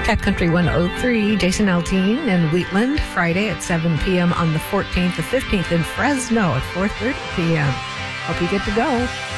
Cat Country 103, Jason Aldean in Wheatland, Friday at 7 p.m. on the 14th, the 15th in Fresno at 4:30 p.m. Hope you get to go.